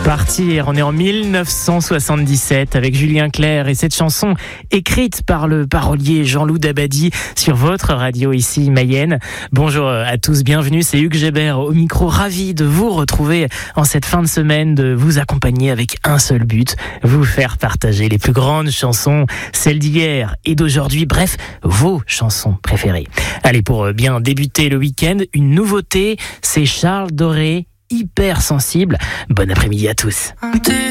Partir, on est en 1977 avec Julien Clerc et cette chanson écrite par le parolier Jean-Loup Dabadi sur votre radio ici Mayenne. Bonjour à tous, bienvenue, c'est Hugues Gébert au micro, ravi de vous retrouver en cette fin de semaine, de vous accompagner avec un seul but, vous faire partager les plus grandes chansons, celles d'hier et d'aujourd'hui, bref, vos chansons préférées. Allez, pour bien débuter le week-end, une nouveauté, c'est Charles Doré, Hypersensible. Bon après-midi à tous.